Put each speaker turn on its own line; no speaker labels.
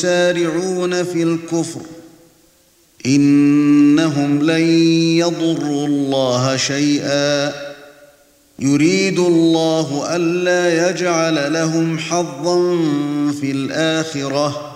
يسارعون في الكفر إنهم لن يضروا الله شيئا يريد الله ألا يجعل لهم حظا في الآخرة